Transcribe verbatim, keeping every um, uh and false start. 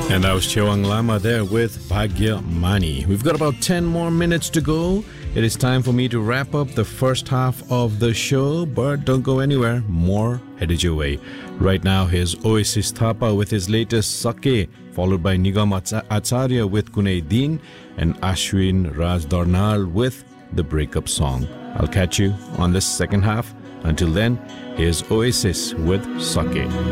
And that was Chewang Lama there with Bhagya Mani. We've got about ten more minutes to go. It is time for me to wrap up the first half of the show, but don't go anywhere. More headed your way. Right now, here's Oasis Thapa with his latest Sake, followed by Nigam Acharya with Kunai Deen, and Ashwin Raj Darnal with The Breakup Song. I'll catch you on the second half. Until then, here's Oasis with Sake.